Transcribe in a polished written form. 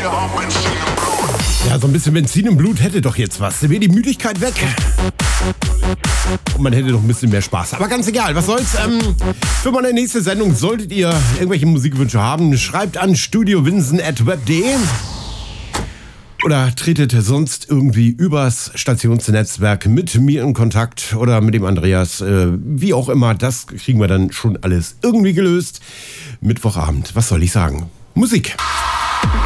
Ja, so ein bisschen Benzin im Blut hätte doch jetzt was. Da wäre die Müdigkeit weg. Und man hätte doch ein bisschen mehr Spaß. Aber ganz egal, was soll's. Für meine nächste Sendung solltet ihr irgendwelche Musikwünsche haben, schreibt an studiowinsen@web.de oder tretet sonst irgendwie übers Stationsnetzwerk mit mir in Kontakt oder mit dem Andreas. Wie auch immer, das kriegen wir dann schon alles irgendwie gelöst. Mittwochabend, was soll ich sagen? Musik.